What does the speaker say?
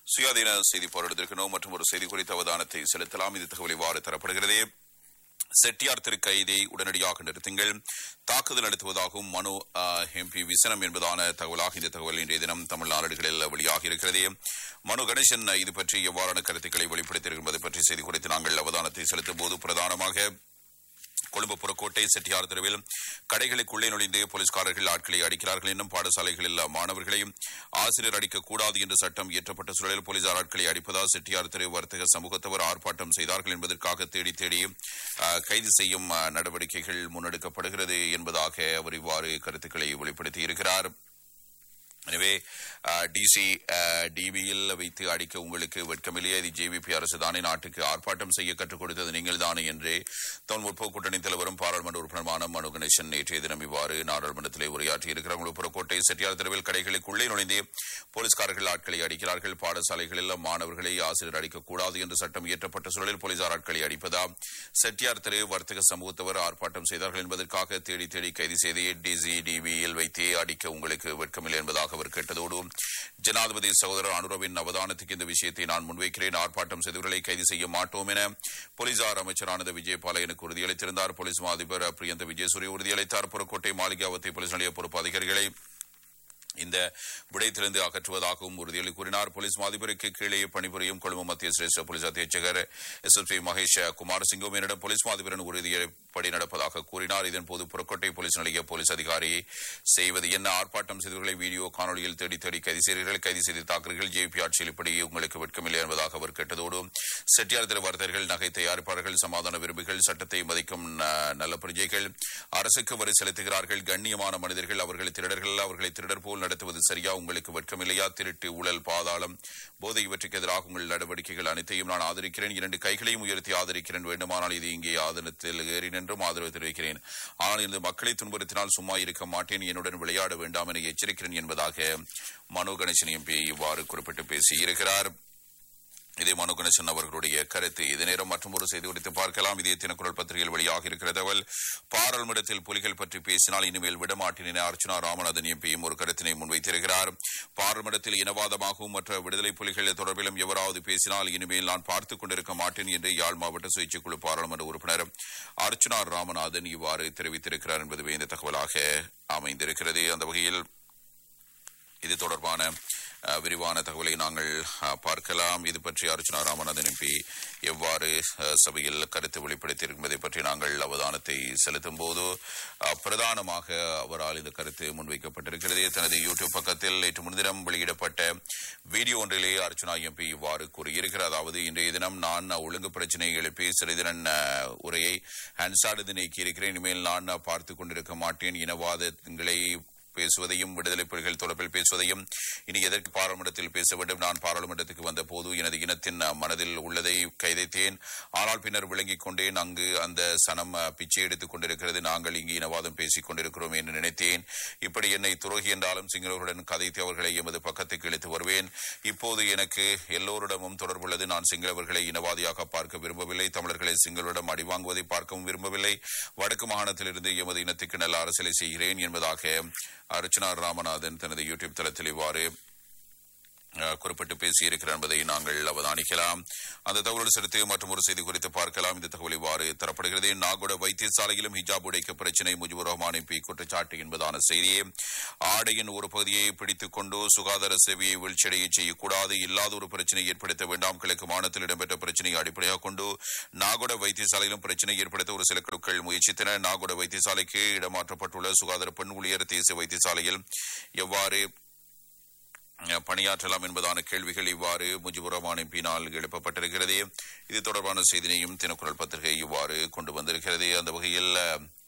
சுயாதீன செய்தி போராட்டத்திற்கோ மற்றும் ஒரு செய்தி குறித்த அவதானத்தை செலுத்தலாம். இது தகவல் இவ்வாறு தரப்படுகிறது. செட்டியார் திரு கைதை உடனடியாக நிறுத்துங்கள், தாக்குதல் நடத்துவதாகவும் மனு எம்பி விசனம் என்பதான தகவலாக இந்த தகவல் இன்றைய தினம் தமிழ் நாளிதழ்களில் வெளியாகி இருக்கிறது. மனு கணேசன் இது பற்றி எவ்வாறான கருத்துக்களை வெளிப்படுத்தியிருப்பது பற்றி செய்தி குறித்து நாங்கள் அவதானத்தை செலுத்தும் போது பிரதானமாக கொழும்பு புறக்கோட்டை செட்டியார் தெருவில் கடைகளுக்குள்ளே நுழைந்து போலீஸ்காரர்கள் ஆட்களை அடிக்கிறார்கள் என்னும் பாடசாலைகளில் மாணவர்களையும் ஆசிரியர் அடிக்கக்கூடாது என்று சட்டம் இயற்றப்பட்ட சூழலில் போலீசார் ஆட்களை அடிப்பதால் செட்டியார் தெரு வர்த்தக சமூகத்தவர் ஆர்ப்பாட்டம் செய்தார்கள் என்பதற்காக தேடி கைது செய்யும் நடவடிக்கைகள் முன்னெடுக்கப்படுகிறது என்பதாக அவர் இவ்வாறு கருத்துக்களை வெளிப்படுத்தியிருக்கிறார். எனவே டிசி டிபியில் வைத்து அடிக்க உங்களுக்கு வெட்கமில்லையே, இது ஜேவிபி அரசுதானே நாட்டுக்கு ஆர்ப்பாட்டம் செய்ய கற்றுக் கொடுத்தது நீங்கள் தானே என்று தமிழ் முற்போக்கு கூட்டணி தலைவரும் பாராளுமன்ற உறுப்பினருமான மனு கணேசன் நேற்றைய தினம் இவ்வாறு நாடாளுமன்றத்திலே உரையாற்றியிருக்கிறார். புறக்கோட்டை செட்டியார் தெருவில் கடைகளுக்குள்ளே நுழைந்து போலீஸ்காரர்கள் ஆட்களை அடிக்கிறார்கள், பாடசாலைகளில் மாணவர்களை ஆசிரியர் அடிக்கக்கூடாது என்று சட்டம் இயற்றப்பட்ட சூழலில் போலீசார் ஆட்களை அடிப்பதா, செட்டியார் தெரு வர்த்தக சமூகத்தவர் ஆர்ப்பாட்டம் செய்தார்கள் என்பதற்காக தேடி கைது செய்து டிசி டிபியில் வைத்தே அடிக்க உங்களுக்கு வெட்கமில்லை என்பதாக அவர் கேட்டதோடு ஜனாதிபதி சகோதரர் அனுரவின் அவதானத்துக்கு இந்த விஷயத்தை நான் முன்வைக்கிறேன், ஆர்ப்பாட்டம் செய்தவர்களை கைது செய்ய மாட்டோம் என போலீசார் அமைச்சரானது விஜயபால எனக்கு உறுதியளித்திருந்தார். போலீஸ் மா அதிபர் பிரியந்த விஜயசூரிய உறுதியளித்தார். புறக்கோட்டை மாளிகாவத்தை போலீஸ் நிலைய பொறுப்பு அதிகாரிகளை இந்த விடயத்திலிருந்து அகற்றுவதாகவும் உறுதியளி கூறினார். போலீஸ் மாதிபருக்கு கீழே பணிபுரியும் கொழும்பு மத்திய சிரேஷ்ட போலீஸ் அத்தியட்சகர் எஸ்எஸ்பி மகேஷ் குமாரசிங்கம் என்னிடம் போலீஸ் மாதிபரின் உறுதிப்படி நடப்பதாக கூறினார். இதன்போது புறக்கோட்டை போலீஸ் நிலைய போலீஸ் அதிகாரி செய்வது என்ன, ஆர்ப்பாட்டம் செய்தவர்களை வீடியோ காணொலியில் தேடி கைது செய்கிறீர்கள், கைது செய்து தாக்குறீர்கள், ஜேபி ஆட்சியில் இப்படி உங்களுக்கு வெட்கமில்லை என்பதாக அவர் கேட்டதோடு செட்டியார் திரு வர்த்தகர்கள், நகை தயாரிப்பாளர்கள், சமாதான விரும்பிகள், சட்டத்தை மதிக்கும் நல்ல பிரஜைகள், அரசுக்கு வரி செலுத்துகிறார்கள், கண்ணியமான மனிதர்கள், அவர்களை திருடர்கள், அவர்களை திருடர் போல் நடத்துவது சரியா, உங்களுக்கு வெட்கமில்லையா, திருட்டு, ஊழல், பாதாளம், போதை இவற்றுக்கு எதிராக உங்கள் நடவடிக்கைகள் அனைத்தையும் நான் ஆதரிக்கிறேன், 2 கைகளையும் உயர்த்தி ஆதரிக்கிறேன், வேண்டுமானால் இது இங்கே ஆதரத்தில் ஏறி நின்றும் ஆதரவு தெரிவிக்கிறேன், ஆனால் இந்த மக்களை துன்புறுத்தினால் சும்மா இருக்க மாட்டேன், என்னுடன் விளையாட வேண்டாம் என எச்சரிக்கிறேன் என்பதாக மனு கணேசன் எம்பி இவ்வாறு குறிப்பிட்டு பேசியிருக்கிறார். இதே மனு கணேசன் அவர்களுடைய கருத்து. இதே நேரம் மற்றும் ஒரு செய்தி குறித்து பார்க்கலாம். இதே தினக்குரல் பத்திரிகையில் வெளியாக இருக்கிற தகவல், பாராளுமன்றத்தில் புலிகள் பற்றி பேசினால் இனிமேல் விடமாட்டேன் என அர்ச்சுனா ராமநாதன் எம்பியும் ஒரு கருத்தினை முன்வைத்திருக்கிறார். பாராளுமன்றத்தில் இனவாதமாகவும் மற்ற விடுதலை புலிகள் தொடர்பிலும் எவராவது பேசினால் இனிமேல் நான் பார்த்துக் கொண்டிருக்க மாட்டேன் என்று யாழ் மாவட்ட சுயேட்சை குழு பாராளுமன்ற உறுப்பினர் அர்ச்சுனா ராமநாதன் இவ்வாறு தெரிவித்திருக்கிறார் என்பதுவே இந்த தகவலாக அமைந்திருக்கிறது. அந்த வகையில் இது தொடர்பான விரிவான தகவலை நாங்கள் பார்க்கலாம். இது பற்றி அர்ச்சுனா ராமநாதன் எம்பி எவ்வாறு சபையில் கருத்து வெளிப்படுத்தியிருப்பதை பற்றி நாங்கள் அவதானத்தை செலுத்தும் போது பிரதானமாக அவரால் இந்த கருத்து முன்வைக்கப்பட்டிருக்கிறது. தனது யூடியூப் பக்கத்தில் நேற்று முன்தினம் வெளியிடப்பட்ட வீடியோ ஒன்றிலே அர்ச்சுனா எம்பி இவ்வாறு கூறியிருக்கிறார். அதாவது, இன்றைய தினம் நான் ஒழுங்கு பிரச்சினை எழுப்பி சிறிதிரன் உரையை ஹன்சாடு நீக்கியிருக்கிறேன், இனிமேல் நான் பார்த்துக் கொண்டிருக்க மாட்டேன், இனவாதங்களை பேசுவதையும் விடுதலை புலிகள் தொடர்பில் பேசுவதையும் இனி எதற்கு பாராளுமன்றத்தில் பேச வேண்டும், நான் பாராளுமன்றத்துக்கு வந்த போது எனது இனத்தின் மனதில் உள்ளதை கைதைத்தேன், ஆனால் பின்னர் விளங்கிக் கொண்டேன், அங்கு அந்த சனம் பிச்சை எடுத்துக் கொண்டிருக்கிறது, நாங்கள் இங்கு இனவாதம் பேசிக் கொண்டிருக்கிறோம் என்று நினைத்தேன், இப்படி என்னை துரோகி என்றாலும் சிங்களவர்களுடன் கதைத்து அவர்களை எமது பக்கத்துக்கு இழுத்து வருவேன், இப்போது எனக்கு எல்லோரிடமும் தொடர்புள்ளது, நான் சிங்களவர்களை இனவாதியாக பார்க்க விரும்பவில்லை, தமிழர்களை சிங்களரிடம் அடிவாங்குவதை பார்க்கவும் விரும்பவில்லை, வடக்கு மாகாணத்திலிருந்து எமது இனத்துக்கு நல்ல அரசியலை செய்கிறேன் என்பதாக அர்ச்சுனா ராமநாதன் தனது யூடியூப் தளத்தில் இவ்வாறு குறிப்பிட்டு பேசியிருக்கிறார் என்பதை நாங்கள் அவதானிக்கலாம். அந்த தகவலோடு சேர்த்து மற்றும் ஒரு செய்தி குறித்து பார்க்கலாம். இந்த தகவல் இவ்வாறு தரப்படுகிறது. நாகோட வைத்தியசாலையிலும் ஹிஜாப் உடைக்க பிரச்சினை, முஜிபுர் ரஹ்மான் எம்பி குற்றச்சாட்டு என்பதான செய்தியை, ஆடையின் ஒரு பகுதியை பிடித்துக் கொண்டு சுகாதார சேவையை வீழ்ச்சியடைய செய்யக்கூடாது, இல்லாத ஒரு பிரச்சனை ஏற்படுத்த வேண்டாம், கிழக்கு மாநிலத்தில் இடம்பெற்ற பிரச்சனையை அடிப்படையாக கொண்டு நாகோட வைத்தியசாலையிலும் பிரச்சனை ஏற்படுத்த ஒரு சில குழுக்கள் முயற்சித்தன. நாகோட வைத்தியசாலைக்கு இடமாற்றப்பட்டுள்ள சுகாதார பெண் ஊழியர் தேசிய வைத்தியசாலையில் எவ்வாறு பணியாற்றலாம் என்பதான கேள்விகள் இவ்வாறு முஜிபுர் ரஹ்மான் எம்பியினால் எழுப்பப்பட்டிருக்கிறது. இது தொடர்பான செய்தியையும் தினக்குரல் பத்திரிகை இவ்வாறு கொண்டு வந்திருக்கிறது. அந்த வகையில்